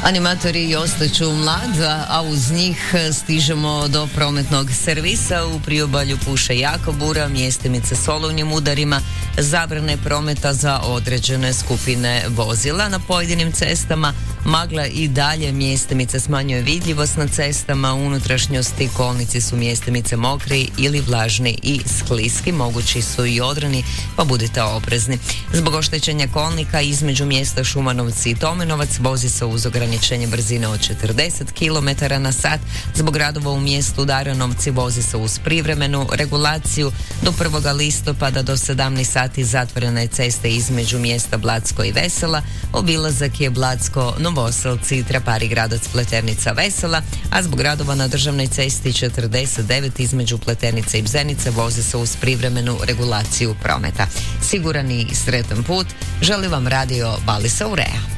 Animatori i ostaću mlada, a uz njih stižemo do prometnog servisa. U priobalju puše jako bura, mjestimice s olujnim udarima, zabrane prometa za određene skupine vozila. Na pojedinim cestama magla i dalje, mjestimice smanjuje vidljivost na cestama. U unutrašnjosti kolnici su mjestimice mokri ili vlažni i skliski, mogući su i odrani, pa budite oprezni. Zbog oštećenja kolnika između mjesta Šumanovci i Tomenovac vozi se uz ograničenje brzine od 40 km na sat. Zbog radova u mjestu Daranovci vozi se uz privremenu regulaciju. Do 1. listopada do 17 sati zatvorena je cesta između mjesta Blatsko i Vesela. Obilazak je Blatsko, Novoselci, Trapari, Gradac, Pleternica, Vesela, a zbog radova na državnoj cesti 49 između Pleternice i Bzenice vozi se uz privremenu regulaciju prometa. Siguran i sretan put želi vam radio Valisa Urea.